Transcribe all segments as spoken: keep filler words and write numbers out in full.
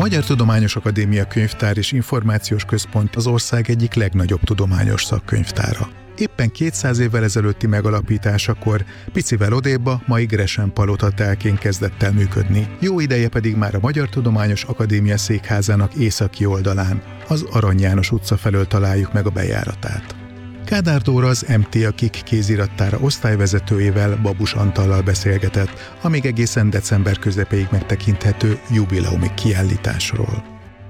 Magyar Tudományos Akadémia Könyvtár és Információs Központ az ország egyik legnagyobb tudományos szakkönyvtára. Éppen kétszáz évvel ezelőtti megalapításakor picivel odébb a mai Gresen-palota telkén kezdett el működni. Jó ideje pedig már a Magyar Tudományos Akadémia székházának északi oldalán, az Arany János utca felől találjuk meg a bejáratát. Kádár Dóra, az em té á ká i ká kézirattára osztályvezetőjével, Babus Antallal beszélgetett, amíg egészen december közepéig megtekinthető jubileumi kiállításról.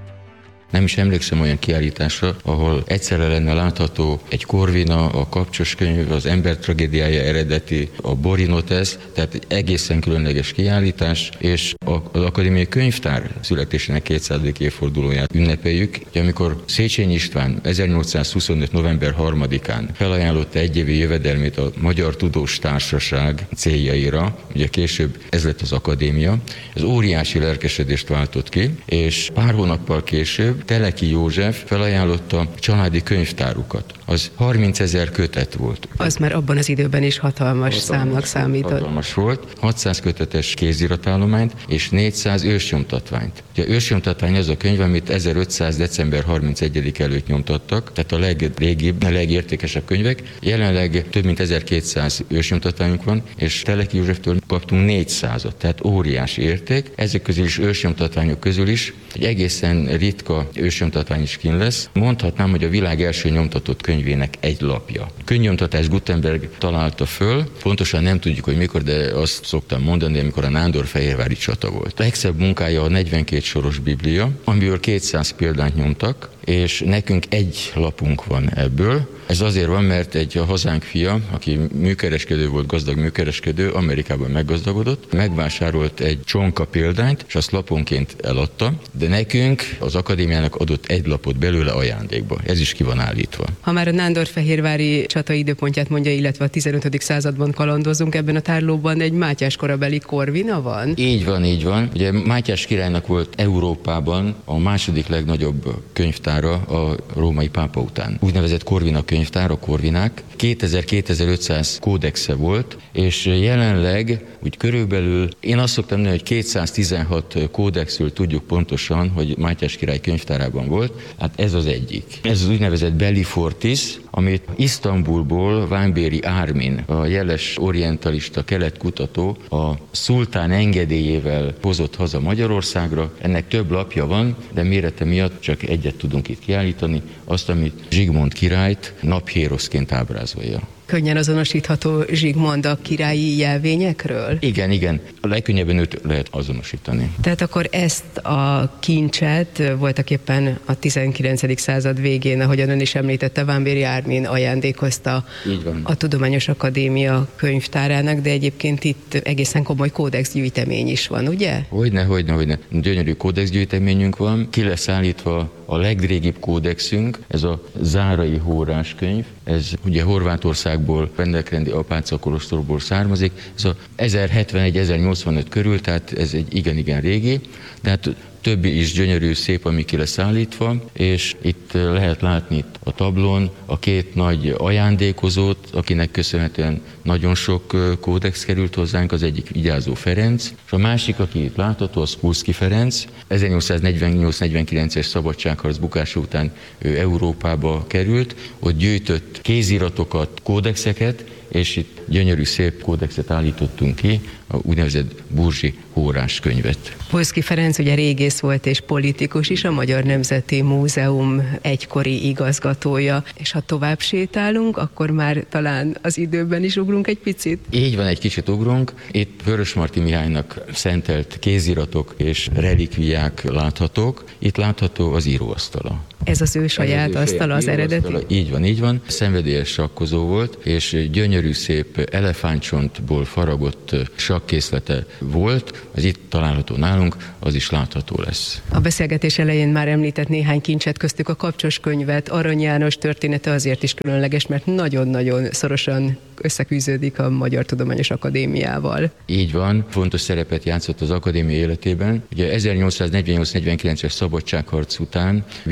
Nem is emlékszem olyan kiállításra, ahol egyszerre lenne látható egy Corvina, a Kapcsos könyv, az Ember tragédiája eredeti, a Borinotesz, tehát egy egészen különleges kiállítás, és az Akadémiai Könyvtár születésének kétszázadik évfordulóját ünnepeljük, amikor Széchenyi István ezernyolcszázhuszonöt. november harmadikán felajánlotta egyévi jövedelmét a Magyar Tudós Társaság céljaira, ugye később ez lett az akadémia, ez óriási lelkesedést váltott ki, és pár hónappal később Teleki József felajánlotta családi könyvtárukat. Az harmincezer kötet volt. Az már abban az időben is hatalmas, hatalmas számnak számított. Hatalmas volt, hatszáz kötetes kéziratállományt és négyszáz ősnyomtatványt. Ugye ősnyomtatvány az a könyv, amit ezerötszáz. december harmincegyedike előtt nyomtattak, tehát a legrégibb, a legértékesebb könyvek. Jelenleg több mint ezerkétszáz ősnyomtatványunk van, és Teleki Józseftől kaptunk négyszázat, tehát óriási érték. Ezek közül is ősnyomtatványok közül is egy egészen ritka ősnyomtatvány is kint lesz. Mondhatnám, hogy a világ első nyomtatott könyvének egy lapja. Könyvnyomtatás Gutenberg találta föl, pontosan nem tudjuk, hogy mikor, de azt szoktam mondani, amikor a nándorfehérvári csata volt. A legszebb munkája a negyvenkét soros Biblia, amiből kétszáz példányt nyomtak, és nekünk egy lapunk van ebből. Ez azért van, mert egy a hazánk fia, aki műkereskedő volt, gazdag műkereskedő, Amerikában meggazdagodott, megvásárolt egy csonka példányt, és azt laponként eladta, de nekünk az akadémiának adott egy lapot belőle ajándékba. Ez is ki van állítva. Ha már a nándorfehérvári csata időpontját mondja, illetve a tizenötödik században kalandozunk, ebben a tárlóban egy Mátyás korabeli Corvina van? Így van, így van. Ugye Mátyás királynak volt Európában a második legnagyobb könyvtára a római pápa után. Úgynevezett Corvina könyvtár, a Corvinák. kétezer-kétezer-ötszáz kódexe volt, és jelenleg úgy körülbelül, én azt szoktam mondani, hogy kétszáztizenhat kódexről tudjuk pontosan, hogy Mátyás király könyvtárában volt, hát ez az egyik. Ez az úgynevezett Belli Fortis, amit Isztambulból Vámbéry Ármin, a jeles orientalista keletkutató, a szultán engedélyével hozott haza Magyarországra. Ennek több lapja van, de mérete miatt csak egyet tudunk itt kiállítani, azt, amit Zsigmond királyt naphéroszként ábrázolja. Könnyen azonosítható Zsigmond a királyi jelvényekről? Igen, igen. A legkönnyebben őt lehet azonosítani. Tehát akkor ezt a kincset voltaképpen a tizenkilencedik század végén, ahogyan ön is említette, Vámbéry Ármin ajándékozta a Tudományos Akadémia könyvtárának, de egyébként itt egészen komoly kódexgyűjtemény is van, ugye? Hogyne, hogyne, hogyne. Gyönyörű kódexgyűjteményünk van. Ki lesz állítva a legrégibb kódexünk, ez a Zárai Hórás könyv. Ez ugye Horvátországból, Pendelkrendi apáca kolostorból származik. Ez a ezerhetvenegy ezernyolcvanöt körül, tehát ez egy igen-igen régi. Tehát többi is gyönyörű, szép, ami ki lesz állítva, és itt lehet látni itt a tablón a két nagy ajándékozót, akinek köszönhetően nagyon sok kódex került hozzánk, az egyik Vigyázó Ferenc, és a másik, aki itt látható, az Kulszky Ferenc. ezernyolcszáznegyvennyolc negyvenkilences szabadságharc bukása után ő Európába került, ott gyűjtött kéziratokat, kódexeket, és itt gyönyörű szép kódexet állítottunk ki, a úgynevezett Burzsi Hórás könyvet. Kulszky Ferenc ugye régész volt és politikus is, a Magyar Nemzeti Múzeum egykori igazgatója, és ha tovább sétálunk, akkor már talán az időben is ugrunk egy picit? Így van, egy kicsit ugrunk. Itt Vörösmarty Mihálynak szentelt kéziratok és relikviák láthatók. Itt látható az íróasztala. Ez az ő saját az asztala, az eredeti? Így van, így van. Szenvedélyes sakkozó volt, és gyönyörű szép elefántcsontból faragott sakkészlete volt. Az itt található nálunk, az is látható lesz. A beszélgetés elején már említett néhány kincset, köztük a Kapcsos könyvet. Arany János története azért is különleges, mert nagyon-nagyon szorosan összefűződik a Magyar Tudományos Akadémiával. Így van, fontos szerepet játszott az akadémia életében. Ugye ezernyolcszáznegyvennyolc negyvenkilences szabadságharc után vidéken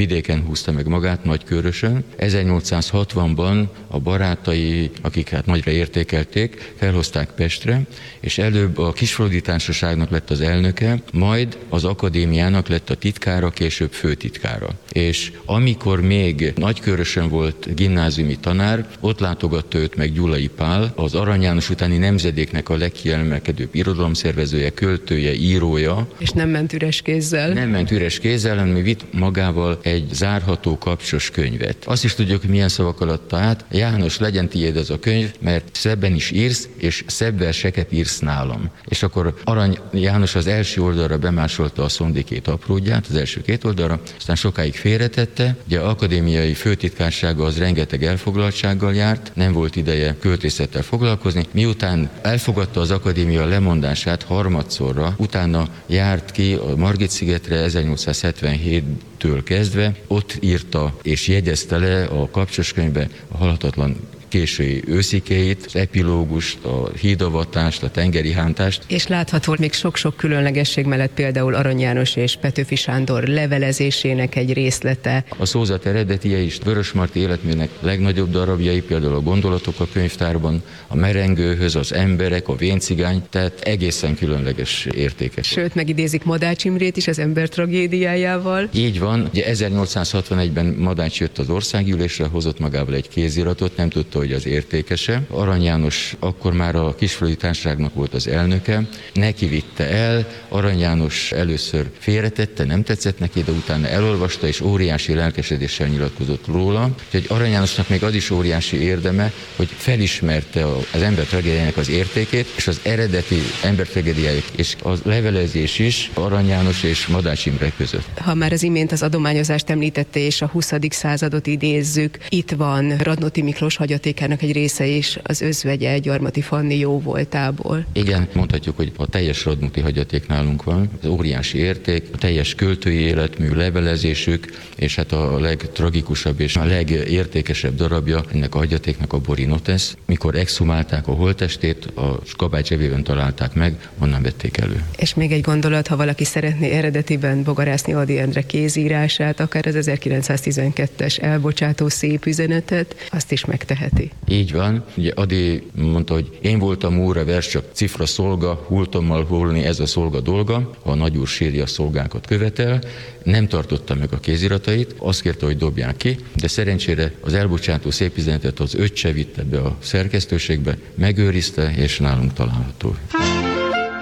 húzta meg magát Nagykőrösön. ezernyolcszázhatvanban a barátai, akik hát nagyra értékelték, felhozták Pestre, és előbb a Kisfaludy Társaságnak lett az elnöke, majd az akadémiának lett a titkára, később főtitkára. És amikor még Nagykőrösön volt gimnáziumi tanár, ott látogatta őt meg Gyulai Pál, az Arany János utáni nemzedéknek a legkiemelkedőbb irodalomszervezője, költője, írója. És nem ment üres kézzel. Nem ment üres kézzel, hanem vitt magával egy zárható kapcsos könyvet. Azt is tudjuk, milyen szavak alatt át. János, legyen tiéd ez a könyv, mert szebben is írsz, és szebb verseket írsz nálam. És akkor Arany János az első oldalra bemásolta a Szondikét apródját, az első két oldalra, aztán sokáig félretette. Ugye az akadémiai főtitkársága az rengeteg elfoglaltsággal járt, nem volt ideje költészettel foglalkozni. Miután elfogadta az akadémia lemondását harmadszorra, utána járt ki a Margit-szigetre ezernyolcszázhetvenhéttől kezdve, ott írta és jegyezte le a kapcsos könyvbe a halhatatlan késői őszikéit, az epilógust, a hídavatást, a tengeri hántást. És látható még sok-sok különlegesség mellett például Arany János és Petőfi Sándor levelezésének egy részlete. A szózat eredetie is Vörösmarty életműnek legnagyobb darabjai, például a Gondolatok a könyvtárban, a Merengőhöz, az Emberek, a Véncigány, tehát egészen különleges értékek. Sőt, megidézik Madács Imrét is az Ember tragédiájával. Így van, ugye ezernyolcszázhatvanegyben Madács jött az országgyűlésre, hozott magával egy kéziratot, nem tudta, hogy az értékese. Arany János akkor már a Kisfaludy Társaságnak volt az elnöke, neki vitte el, Arany János először félretette, nem tetszett neki, de utána elolvasta, és óriási lelkesedéssel nyilatkozott róla. Úgyhogy Arany Jánosnak még az is óriási érdeme, hogy felismerte az Ember tragédiájának az értékét, és az eredeti Ember tragédiájuk, és a levelezés is Arany János és Madács Imre között. Ha már az imént az adományozást említette, és a huszadik századot idézzük, itt van Radnóti Miklós hagyatékának egy része is, az özvegye Gyarmati Fanni jó voltából. Igen, mondhatjuk, hogy a teljes Radnóti hagyaték nálunk van, ez óriási érték, a teljes költői életmű, levelezésük, és hát a legtragikusabb és a legértékesebb darabja ennek a hagyatéknak a Borinotesz. Mikor exhumálták a holttestét, a kabáty zsebében találták meg, onnan vették elő. És még egy gondolat, ha valaki szeretné eredetiben bogarászni Ady Endre kézírását, akár az ezerkilencszáztizenkettes elbocsátó szép üzenetet, azt is megteheti. Így van. Ugye Ady mondta, hogy én voltam úr, a vers csak cifra szolga, hultommal holni ez a szolga dolga, ha a nagyúr sírja szolgákat követel. Nem tartotta meg a kéziratait, azt kérte, hogy dobják ki, de szerencsére az elbocsátó szép üzenetet az öccse vitte be a szerkesztőségbe, megőrizte, és nálunk található.